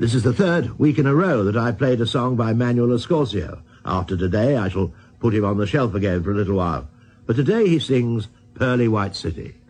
This is the third week in a row that I've played a song by Manuel Escorcio. After today, I shall put him on the shelf again for a little while. But today he sings Pearly White City.